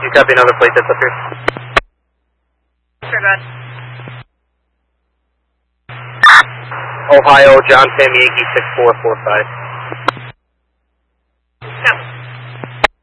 you copy another plate that's up here? Sure, go ahead. Ohio, John Sam Yankee 6445.